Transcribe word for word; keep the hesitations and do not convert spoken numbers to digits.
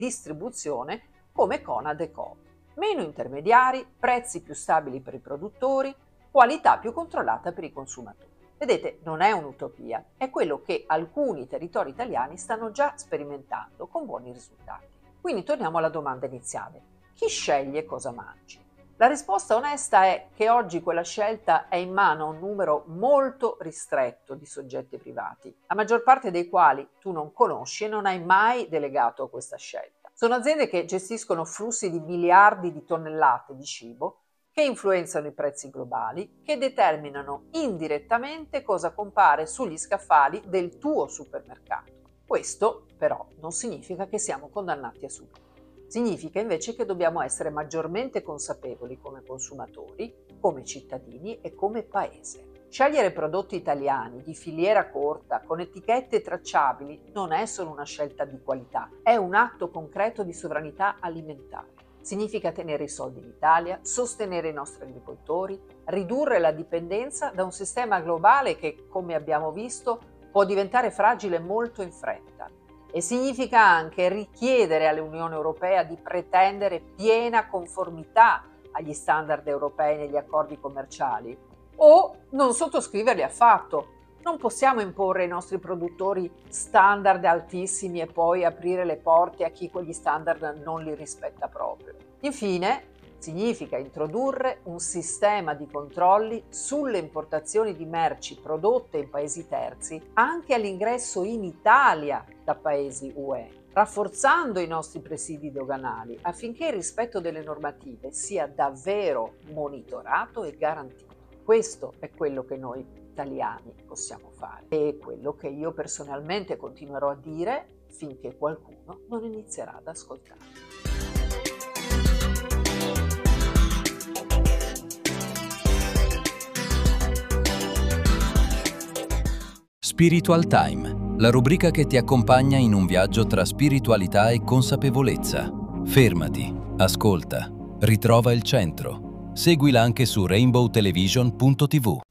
distribuzione come Conad e Coop. Meno intermediari, prezzi più stabili per i produttori, qualità più controllata per i consumatori. Vedete, non è un'utopia, è quello che alcuni territori italiani stanno già sperimentando con buoni risultati. Quindi torniamo alla domanda iniziale: chi sceglie cosa mangi? La risposta onesta è che oggi quella scelta è in mano a un numero molto ristretto di soggetti privati, la maggior parte dei quali tu non conosci e non hai mai delegato a questa scelta. Sono aziende che gestiscono flussi di miliardi di tonnellate di cibo, che influenzano i prezzi globali, che determinano indirettamente cosa compare sugli scaffali del tuo supermercato. Questo, però, non significa che siamo condannati a subire. Significa invece che dobbiamo essere maggiormente consapevoli come consumatori, come cittadini e come Paese. Scegliere prodotti italiani di filiera corta, con etichette tracciabili, non è solo una scelta di qualità, è un atto concreto di sovranità alimentare. Significa tenere i soldi in Italia, sostenere i nostri agricoltori, ridurre la dipendenza da un sistema globale che, come abbiamo visto, può diventare fragile molto in fretta. E significa anche richiedere all'Unione Europea di pretendere piena conformità agli standard europei negli accordi commerciali o non sottoscriverli affatto. Non possiamo imporre ai nostri produttori standard altissimi e poi aprire le porte a chi quegli standard non li rispetta proprio. Infine, significa introdurre un sistema di controlli sulle importazioni di merci prodotte in paesi terzi anche all'ingresso in Italia da paesi U E, rafforzando i nostri presidi doganali affinché il rispetto delle normative sia davvero monitorato e garantito. Questo è quello che noi italiani possiamo fare e quello che io personalmente continuerò a dire finché qualcuno non inizierà ad ascoltare. Spiritual Time, la rubrica che ti accompagna in un viaggio tra spiritualità e consapevolezza. Fermati, ascolta, ritrova il centro. Seguila anche su rainbow television punto tivù.